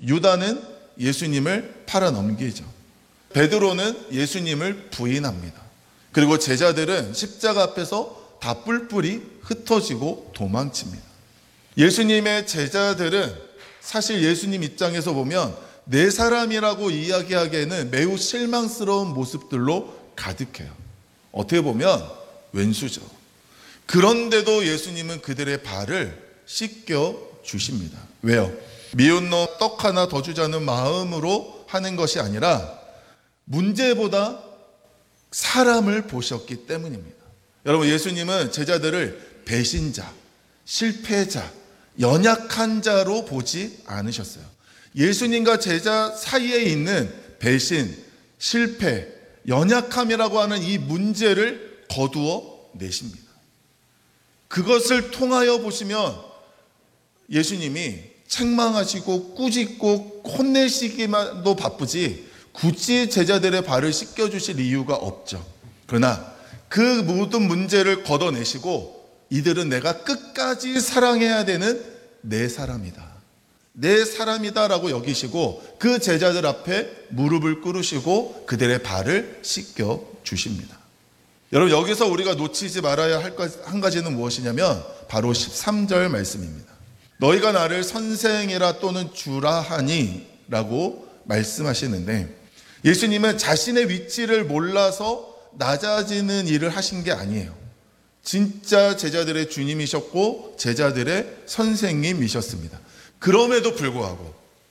유다는 예수님을 팔아넘기죠. 베드로는 예수님을 부인합니다. 그리고 제자들은 십자가 앞에서 다 뿔뿔이 흩어지고 도망칩니다. 예수님의 제자들은 사실 예수님 입장에서 보면 내 사람이라고 이야기하기에는 매우 실망스러운 모습들로 가득해요. 어떻게 보면 왼수죠. 그런데도 예수님은 그들의 발을 씻겨 주십니다. 왜요? 미운 놈 떡 하나 더 주자는 마음으로 하는 것이 아니라 문제보다 사람을 보셨기 때문입니다. 여러분, 예수님은 제자들을 배신자, 실패자, 연약한 자로 보지 않으셨어요. 예수님과 제자 사이에 있는 배신, 실패, 연약함이라고 하는 이 문제를 거두어 내십니다. 그것을 통하여 보시면 예수님이 책망하시고 꾸짖고 혼내시기만도 바쁘지 굳이 제자들의 발을 씻겨주실 이유가 없죠. 그러나 그 모든 문제를 걷어내시고 이들은 내가 끝까지 사랑해야 되는 내 사람이다. 내 사람이다라고 여기시고 그 제자들 앞에 무릎을 꿇으시고 그들의 발을 씻겨 주십니다. 여러분, 여기서 우리가 놓치지 말아야 할 한 가지는 무엇이냐면 바로 13절 말씀입니다. 너희가 나를 선생이라 또는 주라 하니 라고 말씀하시는데 예수님은 자신의 위치를 몰라서 낮아지는 일을 하신 게 아니에요. 진짜 제자들의 주님이셨고 제자들의 선생님이셨습니다. 그럼에도 불구하고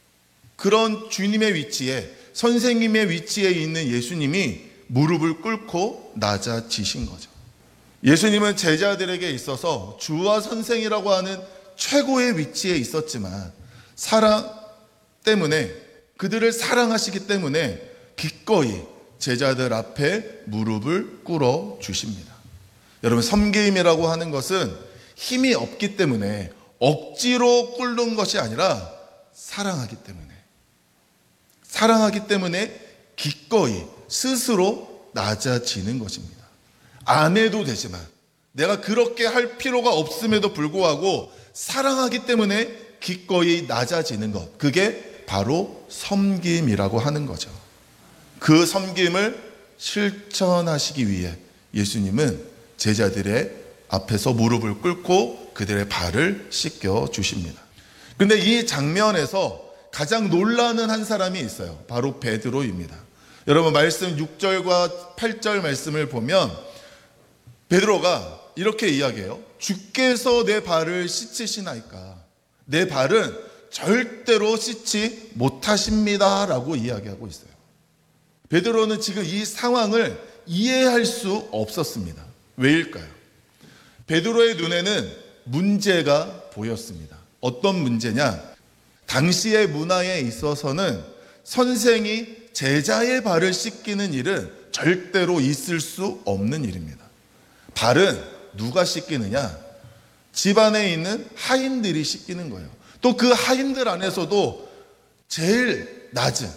그런 주님의 위치에, 선생님의 위치에 있는 예수님이 무릎을 꿇고 낮아지신 거죠. 예수님은 제자들에게 있어서 주와 선생이라고 하는 최고의 위치에 있었지만 사랑 때문에, 그들을 사랑하시기 때문에 기꺼이 제자들 앞에 무릎을 꿇어 주십니다. 여러분, 섬김이라고 하는 것은 힘이 없기 때문에 억지로 꿇는 것이 아니라 사랑하기 때문에 기꺼이 스스로 낮아지는 것입니다. 안 해도 되지만, 내가 그렇게 할 필요가 없음에도 불구하고 사랑하기 때문에 기꺼이 낮아지는 것, 그게 바로 섬김이라고 하는 거죠. 그 섬김을 실천하시기 위해 예수님은 제자들의 앞에서 무릎을 꿇고 그들의 발을 씻겨 주십니다. 그런데 이 장면에서 가장 놀라는 한 사람이 있어요. 바로 베드로입니다. 여러분, 말씀 6절과 8절 말씀을 보면 베드로가 이렇게 이야기해요. 주께서 내 발을 씻으시나이까? 내 발은 절대로 씻지 못하십니다 라고 이야기하고 있어요. 베드로는 지금 이 상황을 이해할 수 없었습니다. 왜일까요? 베드로의 눈에는 문제가 보였습니다. 어떤 문제냐? 당시의 문화에 있어서는 선생이 제자의 발을 씻기는 일은 절대로 있을 수 없는 일입니다. 발은 누가 씻기느냐? 집안에 있는 하인들이 씻기는 거예요. 또 그 하인들 안에서도 제일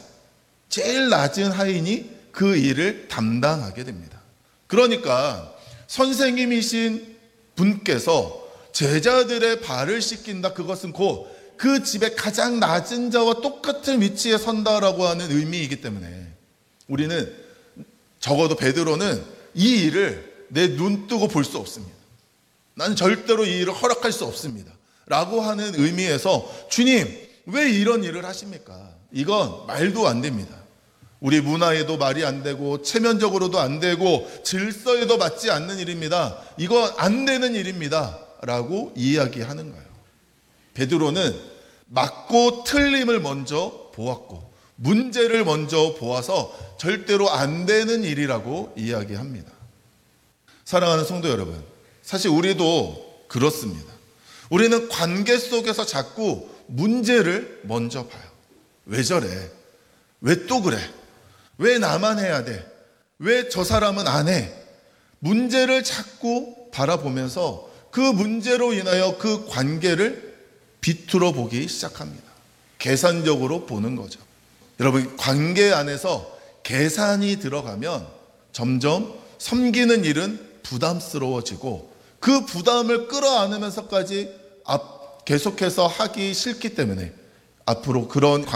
낮은 하인이 그 일을 담당하게 됩니다. 그러니까 선생님이신 분께서 제자들의 발을 씻긴다, 그것은 곧 그 집의 가장 낮은 자와 똑같은 위치에 선다라고 하는 의미이기 때문에 우리는, 적어도 베드로는 이 일을 내 눈 뜨고 볼 수 없습니다. 나는 절대로 이 일을 허락할 수 없습니다 라고 하는 의미에서 주님, 왜 이런 일을 하십니까? 이건 말도 안 됩니다. 우리 문화에도 말이 안 되고 체면적으로도 안 되고 질서에도 맞지 않는 일입니다. 이건 안 되는 일입니다 라고 이야기하는 거예요. 베드로는 맞고 틀림을 먼저 보았고 문제를 먼저 보아서 절대로 안 되는 일이라고 이야기합니다. 사랑하는 성도 여러분, 사실 우리도 그렇습니다. 우리는 관계 속에서 자꾸 문제를 먼저 봐요. 왜 저래? 왜 또 그래? 왜 나만 해야 돼? 왜 저 사람은 안 해? 문제를 자꾸 바라보면서 그 문제로 인하여 그 관계를 비틀어 보기 시작합니다. 계산적으로 보는 거죠. 여러분, 관계 안에서 계산이 들어가면 점점 섬기는 일은 부담스러워지고 그 부담을 끌어안으면서까지 계속해서 하기 싫기 때문에 앞으로 그런